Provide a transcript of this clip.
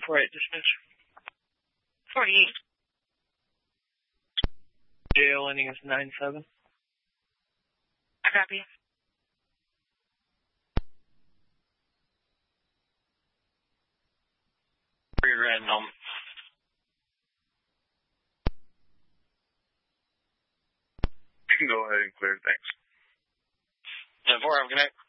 Right, dispatch. 48. JL ending is 97. I copy. Rear end, You can go ahead and clear, thanks. 10-4, have a good night.